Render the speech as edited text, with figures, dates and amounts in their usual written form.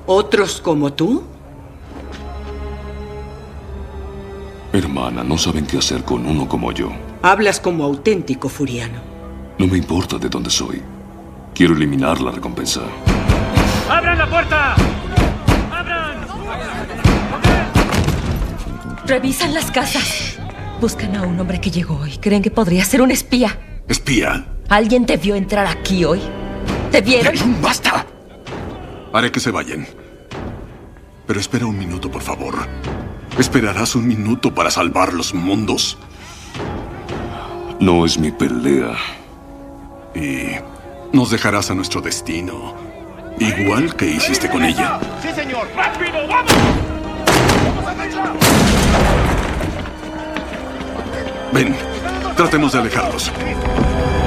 ¿Otros como tú? Hermana, no saben qué hacer con uno como yo. Hablas como auténtico furiano. No me importa de dónde soy. Quiero eliminar la recompensa. ¡Abran la puerta! ¡Abran! Revisan las casas. Buscan a un hombre que llegó hoy. Creen que podría ser un espía. ¿Espía? ¿Alguien te vio entrar aquí hoy? ¿Te vieron? ¡Basta! Haré que se vayan. Pero espera un minuto, por favor. ¿Esperarás un minuto para salvar los mundos? No es mi pelea. Y nos dejarás a nuestro destino. Igual que hiciste con ella. ¡Sí, señor! ¡Rápido, vamos! ¡Vamos a derecha! Ven, tratemos de alejarlos.